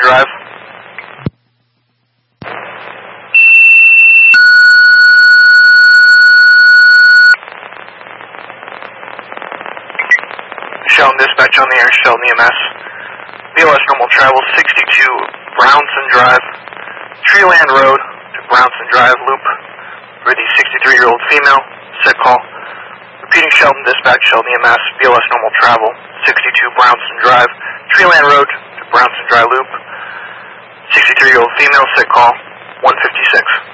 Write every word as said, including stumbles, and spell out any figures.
Drive. Sheldon Dispatch on the air, Sheldon E M S. B L S normal travel sixty-two Brownson Drive, Treeland Road to Brownson Drive Loop for the sixty-three-year-old female. Set call. Repeating Sheldon Dispatch, Sheldon E M S, B L S normal travel sixty-two Brownson Drive, Treeland Road to Brownson Drive Loop. sixty-three-year-old female. Set call one fifty-six.